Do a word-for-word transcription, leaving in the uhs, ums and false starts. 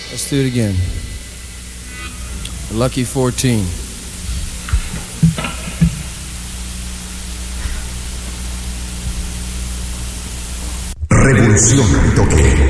Let's do it again. Lucky fourteen. Revolución al toque.